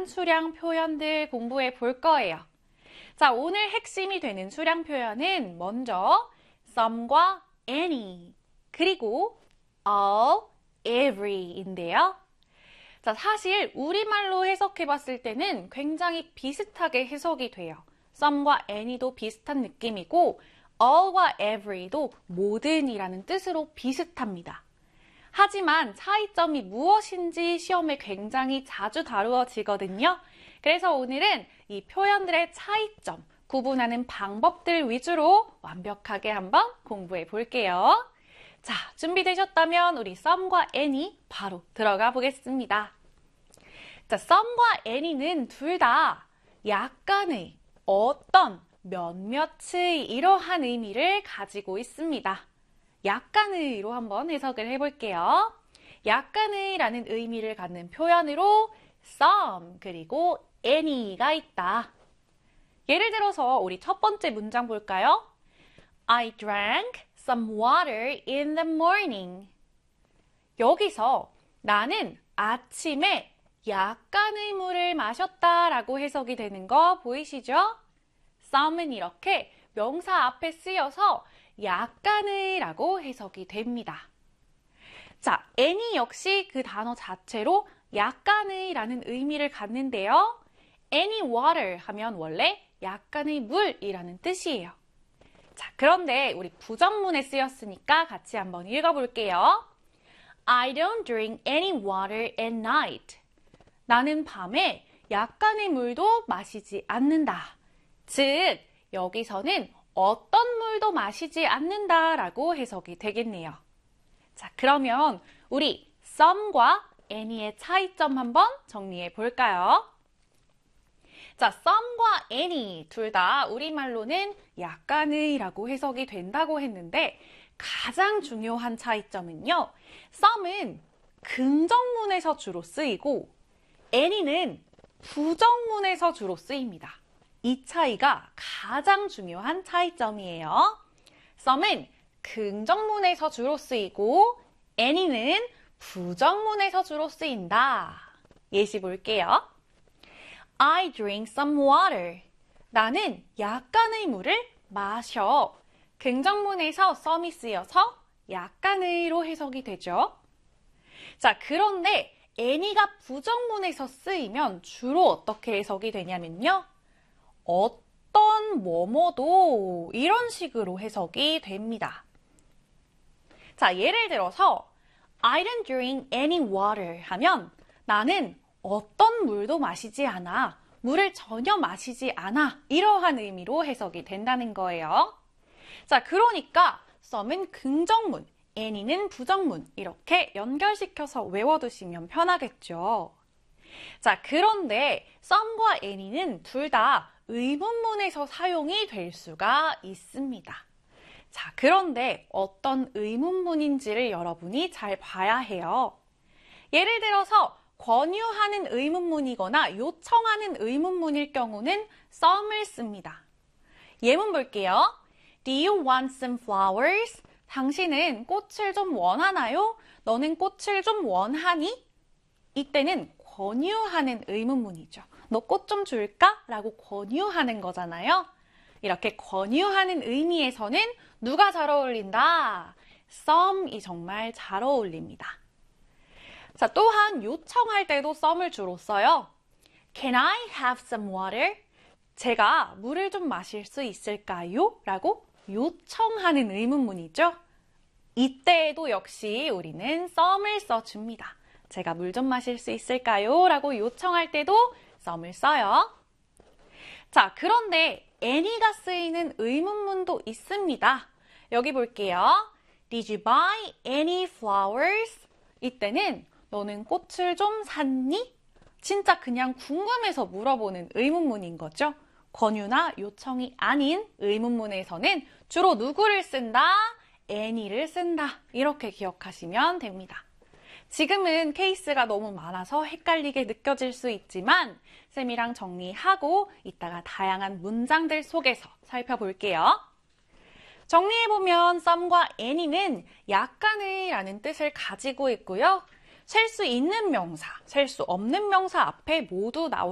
다양한 수량 표현들 공부해 볼 거예요. 자, 오늘 핵심이 되는 수량 표현은 먼저 some과 any, 그리고 all, every인데요. 자, 사실 우리말로 해석해 봤을 때는 굉장히 비슷하게 해석이 돼요. some과 any도 비슷한 느낌이고 all과 every도 모든이라는 뜻으로 비슷합니다. 하지만 차이점이 무엇인지 시험에 굉장히 자주 다루어지거든요. 그래서 오늘은 이 표현들의 차이점, 구분하는 방법들 위주로 완벽하게 한번 공부해 볼게요. 자, 준비되셨다면 우리 some과 any 바로 들어가 보겠습니다. 자, some과 any는 둘 다 약간의, 어떤, 몇몇의 이러한 의미를 가지고 있습니다. 약간의로 한번 해석을 해볼게요. 약간의라는 의미를 갖는 표현으로 some 그리고 any가 있다. 예를 들어서 우리 첫 번째 문장 볼까요? I drank some water in the morning. 여기서 나는 아침에 약간의 물을 마셨다라고 해석이 되는 거 보이시죠? some은 이렇게 명사 앞에 쓰여서 약간의 라고 해석이 됩니다. 자, any 역시 그 단어 자체로 약간의 라는 의미를 갖는데요. any water 하면 원래 약간의 물이라는 뜻이에요. 자, 그런데 우리 부정문에 쓰였으니까 같이 한번 읽어볼게요. I don't drink any water at night. 나는 밤에 약간의 물도 마시지 않는다. 즉, 여기서는 어떤 물도 마시지 않는다라고 해석이 되겠네요. 자, 그러면 우리 some과 any의 차이점 한번 정리해 볼까요? 자, some과 any 둘 다 우리말로는 약간의라고 해석이 된다고 했는데 가장 중요한 차이점은요. some은 긍정문에서 주로 쓰이고 any는 부정문에서 주로 쓰입니다. 이 차이가 가장 중요한 차이점이에요. some은 긍정문에서 주로 쓰이고 any는 부정문에서 주로 쓰인다. 예시 볼게요. I drink some water. 나는 약간의 물을 마셔. 긍정문에서 some이 쓰여서 약간의로 해석이 되죠. 자, 그런데 any가 부정문에서 쓰이면 주로 어떻게 해석이 되냐면요. 어떤 뭐뭐도 이런 식으로 해석이 됩니다. 자, 예를 들어서 I don't drink any water 하면 나는 어떤 물도 마시지 않아. 물을 전혀 마시지 않아. 이러한 의미로 해석이 된다는 거예요. 자, 그러니까 some은 긍정문, any는 부정문 이렇게 연결시켜서 외워두시면 편하겠죠. 자, 그런데 some과 any는 둘 다 의문문에서 사용이 될 수가 있습니다. 자, 그런데 어떤 의문문인지를 여러분이 잘 봐야 해요. 예를 들어서 권유하는 의문문이거나 요청하는 의문문일 경우는 some을 씁니다. 예문 볼게요. Do you want some flowers? 당신은 꽃을 좀 원하나요? 너는 꽃을 좀 원하니? 이때는 권유하는 의문문이죠. 너 꽃 좀 줄까? 라고 권유하는 거잖아요. 이렇게 권유하는 의미에서는 누가 잘 어울린다? some이 정말 잘 어울립니다. 자, 또한 요청할 때도 some을 주로 써요. Can I have some water? 제가 물을 좀 마실 수 있을까요? 라고 요청하는 의문문이죠. 이때에도 역시 우리는 some을 써줍니다. 제가 물 좀 마실 수 있을까요? 라고 요청할 때도 some을 써요. 자, 그런데 any가 쓰이는 의문문도 있습니다. 여기 볼게요. Did you buy any flowers? 이때는 너는 꽃을 좀 샀니? 진짜 그냥 궁금해서 물어보는 의문문인 거죠. 권유나 요청이 아닌 의문문에서는 주로 누구를 쓴다? any를 쓴다. 이렇게 기억하시면 됩니다. 지금은 케이스가 너무 많아서 헷갈리게 느껴질 수 있지만 쌤이랑 정리하고 이따가 다양한 문장들 속에서 살펴볼게요. 정리해보면 some과 any는 약간의 라는 뜻을 가지고 있고요. 셀 수 있는 명사, 셀 수 없는 명사 앞에 모두 나올